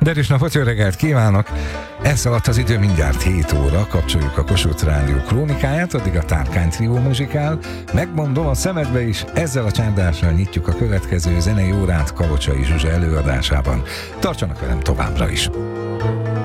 Derűs napot, jó reggelt kívánok! Elszaladt az idő, mindjárt 7 óra, kapcsoljuk a Kossuth Rádió krónikáját, addig a Tárkány Trio muzsikál. Megmondom a szemedbe is, ezzel a csárdással nyitjuk a következő zenei órát Kalocsai Zsuzsa előadásában. Tartsanak velem továbbra is!